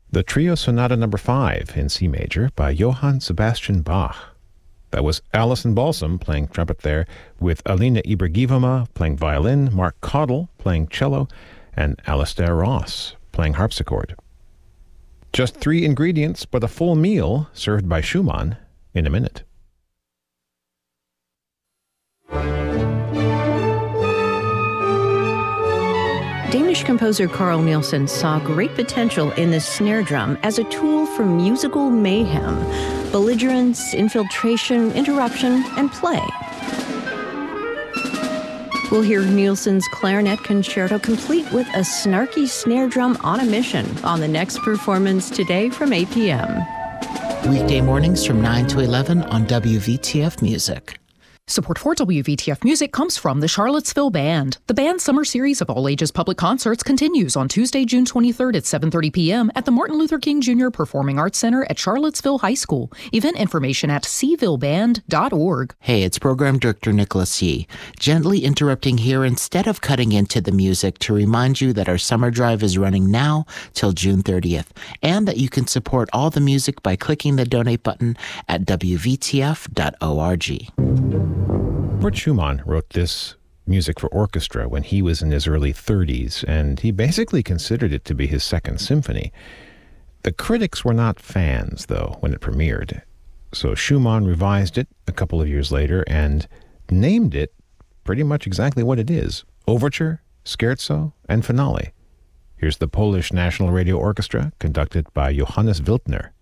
The Trio Sonata No. 5 in C major by Johann Sebastian Bach. That was Alison Balsam playing trumpet there, with Alina Ibragimova playing violin, Mark Caudle playing cello, and Alistair Ross playing harpsichord. Just 3 ingredients, but a full meal served by Schumann in a minute. Danish composer Carl Nielsen saw great potential in the snare drum as a tool for musical mayhem, belligerence, infiltration, interruption, and play. We'll hear Nielsen's clarinet concerto complete with a snarky snare drum on a mission on the next performance today from 8 p.m. Weekday mornings from 9 to 11 on WVTF Music. Support for WVTF Music comes from the Charlottesville Band. The band's summer series of all-ages public concerts continues on Tuesday, June 23rd at 7:30 p.m. at the Martin Luther King Jr. Performing Arts Center at Charlottesville High School. Event information at cvilleband.org. Hey, it's Program Director Nicholas Yee, gently interrupting here instead of cutting into the music to remind you that our summer drive is running now till June 30th, and that you can support all the music by clicking the donate button at wvtf.org. Robert Schumann wrote this music for orchestra when he was in his early 30s, and he basically considered it to be his second symphony. The critics were not fans, though, when it premiered. So Schumann revised it a couple of years later and named it pretty much exactly what it is: Overture, Scherzo, and Finale. Here's the Polish National Radio Orchestra, conducted by Johannes Wildner.